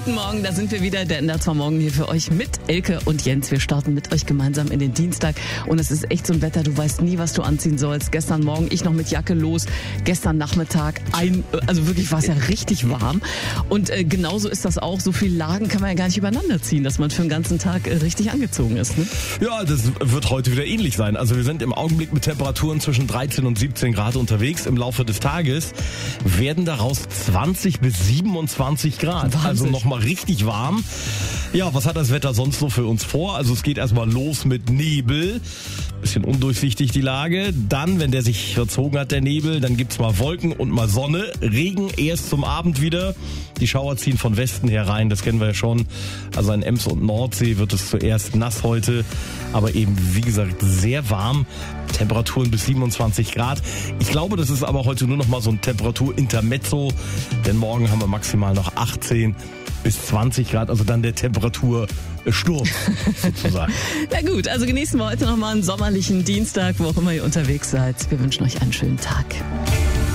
Guten Morgen, da sind wir wieder, der NDR Morgen hier für euch mit Elke und Jens. Wir starten mit euch gemeinsam in den Dienstag und es ist echt so ein Wetter, du weißt nie, was du anziehen sollst. Gestern Morgen ich noch mit Jacke los, gestern Nachmittag also wirklich war es ja richtig warm und genauso ist das auch, so viel Lagen kann man ja gar nicht übereinander ziehen, dass man für den ganzen Tag richtig angezogen ist. Ne? Ja, das wird heute wieder ähnlich sein. Also wir sind im Augenblick mit Temperaturen zwischen 13 und 17 Grad unterwegs. Im Laufe des Tages werden daraus 20 bis 27 Grad. Wahnsinn. Also nochmal richtig warm. Ja, was hat das Wetter sonst so für uns vor? Also es geht erstmal los mit Nebel. Bisschen undurchsichtig die Lage. Dann, wenn der sich verzogen hat, der Nebel, dann gibt's mal Wolken und mal Sonne. Regen erst zum Abend wieder. Die Schauer ziehen von Westen herein, das kennen wir ja schon. Also an Ems und Nordsee wird es zuerst nass heute. Aber eben, wie gesagt, sehr warm. Temperaturen bis 27 Grad. Ich glaube, das ist aber heute nur noch mal so ein Temperaturintermezzo. Denn morgen haben wir maximal noch 18 bis 20 Grad. Also dann der Temperatursturm sozusagen. Na gut, also genießen wir heute noch mal einen sommerlichen Dienstag, wo auch immer ihr unterwegs seid. Wir wünschen euch einen schönen Tag.